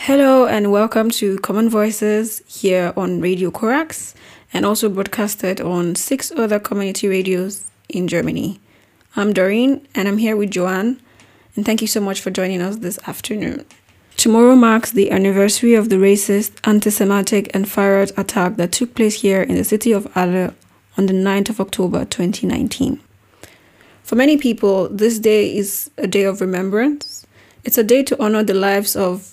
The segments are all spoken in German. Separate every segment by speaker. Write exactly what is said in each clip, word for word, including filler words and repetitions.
Speaker 1: Hello and welcome to Common Voices here on Radio Korax and also broadcasted on six other community radios in Germany. I'm Doreen and I'm here with Joanne, and thank you so much for joining us this afternoon. Tomorrow marks the anniversary of the racist, anti-Semitic and firearms attack that took place here in the city of Halle on the ninth of October twenty nineteen. For many people, this day is a day of remembrance. It's a day to honor the lives of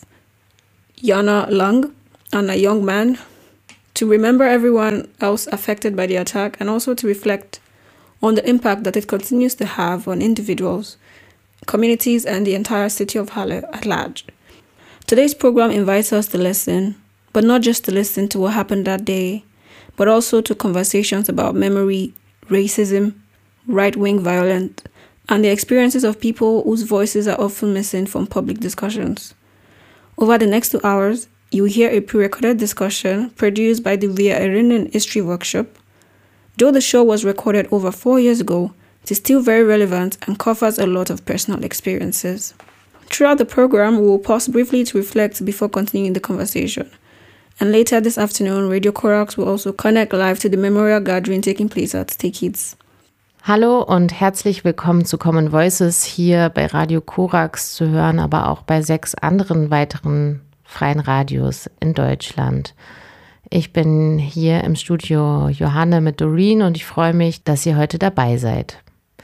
Speaker 1: Jana Lang and a young man, to remember everyone else affected by the attack, and also to reflect on the impact that it continues to have on individuals, communities, and the entire city of Halle at large. Today's program invites us to listen, but not just to listen to what happened that day, but also to conversations about memory, racism, right-wing violence, and the experiences of people whose voices are often missing from public discussions. Over the next two hours, you will hear a pre-recorded discussion produced by the Via Irinen History Workshop. Though the show was recorded over four years ago, it is still very relevant and covers a lot of personal experiences. Throughout the program, we will pause briefly to reflect before continuing the conversation. And later this afternoon, Radio Korax will also connect live to the memorial gathering taking place at Stay Kids.
Speaker 2: Hallo und herzlich willkommen zu Common Voices, hier bei Radio Korax zu hören, aber auch bei sechs anderen weiteren freien Radios in Deutschland. Ich bin hier im Studio Johanne mit Doreen und ich freue mich, dass ihr heute dabei seid.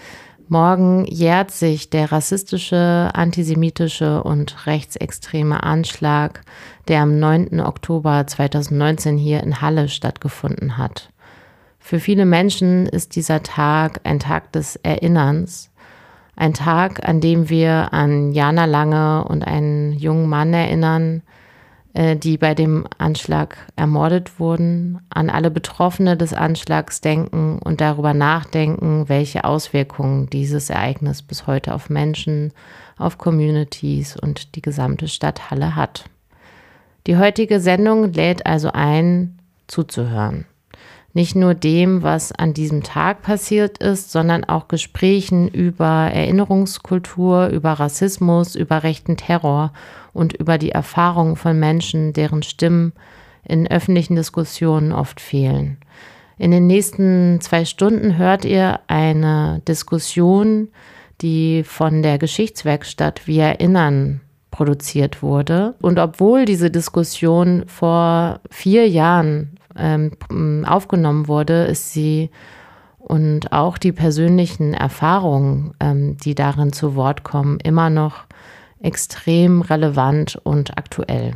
Speaker 2: Morgen jährt sich der rassistische, antisemitische und rechtsextreme Anschlag, der am neunten Oktober zweitausendneunzehn hier in Halle stattgefunden hat. Für viele Menschen ist dieser Tag ein Tag des Erinnerns, ein Tag, an dem wir an Jana Lange und einen jungen Mann erinnern, die bei dem Anschlag ermordet wurden, an alle Betroffene des Anschlags denken und darüber nachdenken, welche Auswirkungen dieses Ereignis bis heute auf Menschen, auf Communities und die gesamte Stadt Halle hat. Die heutige Sendung lädt also ein, zuzuhören. Nicht nur dem, was an diesem Tag passiert ist, sondern auch Gesprächen über Erinnerungskultur, über Rassismus, über rechten Terror und über die Erfahrungen von Menschen, deren Stimmen in öffentlichen Diskussionen oft fehlen. In den nächsten zwei Stunden hört ihr eine Diskussion, die von der Geschichtswerkstatt Wir Erinnern produziert wurde. Und obwohl diese Diskussion vor vier Jahren ähm, aufgenommen wurde, ist sie und auch die persönlichen Erfahrungen, ähm, die darin zu Wort kommen, immer noch extrem relevant und aktuell.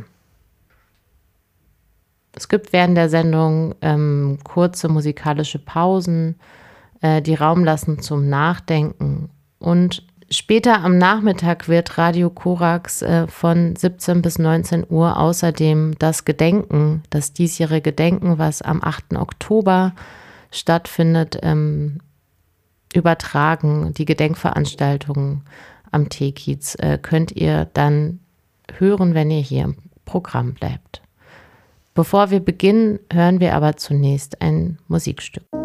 Speaker 2: Es gibt während der Sendung ähm, kurze musikalische Pausen, äh, die Raum lassen zum Nachdenken. Und später am Nachmittag wird Radio Korax äh, von siebzehn bis neunzehn Uhr außerdem das Gedenken, das diesjährige Gedenken, was am achten Oktober stattfindet, ähm, übertragen. Die Gedenkveranstaltungen am T-Kiez äh, könnt ihr dann hören, wenn ihr hier im Programm bleibt. Bevor wir beginnen, hören wir aber zunächst ein Musikstück.